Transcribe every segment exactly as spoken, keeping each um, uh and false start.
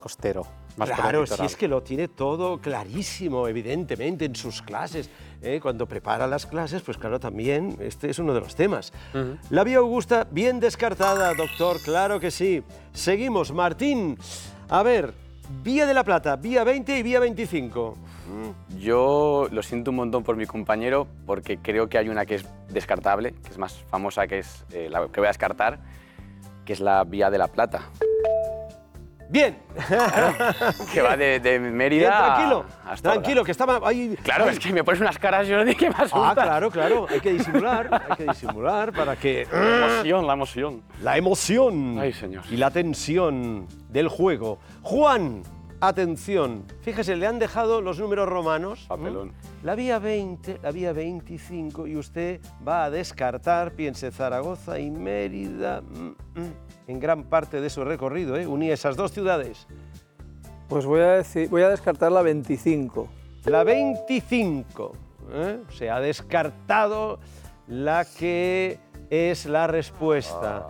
costero. Más Claro, si es que lo tiene todo clarísimo, evidentemente, en sus clases. ¿eh? Cuando prepara las clases, pues claro, también este es uno de los temas. Uh-huh. La vía Augusta, bien descartada, doctor, claro que sí. Seguimos, Martín. A ver, vía de la Plata, vía veinte y vía veinticinco. Yo lo siento un montón por mi compañero, porque creo que hay una que es descartable, que es más famosa, que es eh, la que voy a descartar, que es la vía de la Plata. Bien. Que va de, de Mérida Bien, tranquilo, a Astorga. Tranquilo, que estaba ahí. Claro, ahí. Es que me pones unas caras, yo no sé qué me asustas. Ah, claro, claro, hay que disimular, hay que disimular para que... La emoción, la emoción. La emoción. Ay, señor. Y la tensión del juego. Juan, atención, fíjese, le han dejado los números romanos. Papelón. La vía veinte, la vía veinticinco, y usted va a descartar, piense, Zaragoza y Mérida, en gran parte de su recorrido, ¿eh? Unía esas dos ciudades. Pues voy a, decir, voy a descartar la veinticinco. La veinticinco, ¿eh? Se ha descartado la que es la respuesta.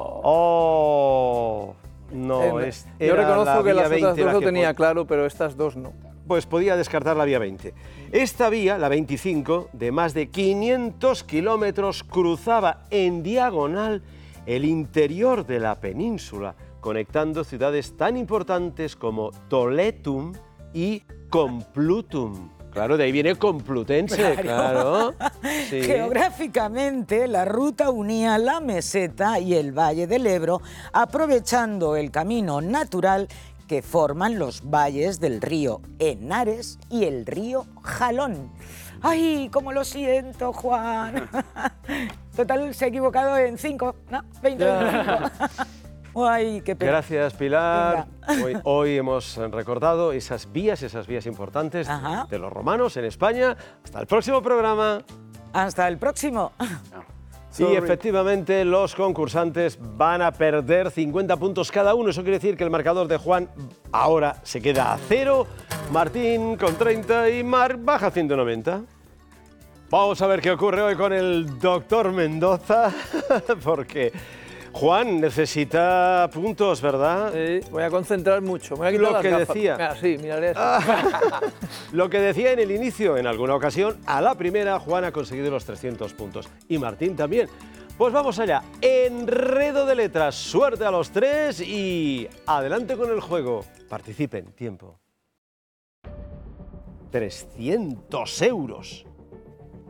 ¡Oh! No, eh, es, yo reconozco que las otras dos lo que tenía pod... claro, pero estas dos no. Pues podía descartar la vía veinte. Esta vía, la veinticinco, de más de quinientos kilómetros, cruzaba en diagonal el interior de la península, conectando ciudades tan importantes como Toletum y Complutum. Claro, de ahí viene Complutense, claro. claro. Sí. Geográficamente, la ruta unía la meseta y el Valle del Ebro, aprovechando el camino natural que forman los valles del río Henares y el río Jalón. ¡Ay, cómo lo siento, Juan! Total, se ha equivocado en cinco, ¿no? veinte, veinticinco. ¡Ay, qué pena! Gracias, Pilar. Hoy, hoy hemos recordado esas vías, esas vías importantes Ajá. de los romanos en España. Hasta el próximo programa. Hasta el próximo. Y efectivamente los concursantes van a perder cincuenta puntos cada uno. Eso quiere decir que el marcador de Juan ahora se queda a cero. Martín con treinta y Marc baja a ciento noventa. Vamos a ver qué ocurre hoy con el doctor Mendoza, porque Juan necesita puntos, ¿verdad? Sí, voy a concentrar mucho. Me voy a quitar Lo las que gafas. decía. Mira, sí, miraré eso. Lo que decía en el inicio, en alguna ocasión, a la primera Juan ha conseguido los trescientos puntos. Y Martín también. Pues vamos allá. Enredo de letras. Suerte a los tres y adelante con el juego. Participen. Tiempo. trescientos euros.